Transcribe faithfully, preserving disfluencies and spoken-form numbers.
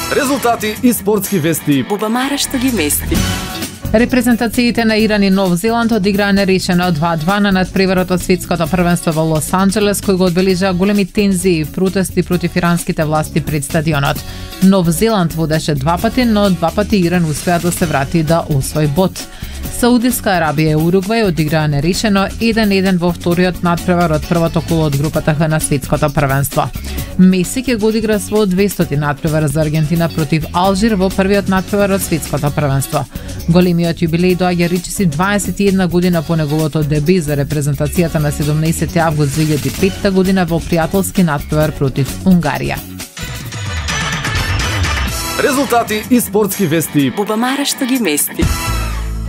Резултати и спортски вести. Бубамара што ги мести. Репрезентациите на Иран и Нов Зеланд одиграа нерешено два-два на надпреварот од светското првенство во Лос Анџелес, кој го одбележа големи тензии и протести против иранските власти пред стадионот. Нов Зеланд водеше два пати, но два пати Иран успеа да се врати да освои бод. Саудиска Арабија и Уругвај одиграа нерешено еден-еден во вториот надпревар од првото коло од групата Х на светското првенство. Меси ќе го одигра свој двестоти надпревар за Аргентина против Алжир во првиот надпревар од светското првенство. Големиот јубилеј доаѓа речиси дваесет и една година по неговото деби за репрезентацијата на седумнаесети август две илјади и петта година во пријателски надпревар против Унгарија. Резултати и спортски вести. Бубамара што ги мести.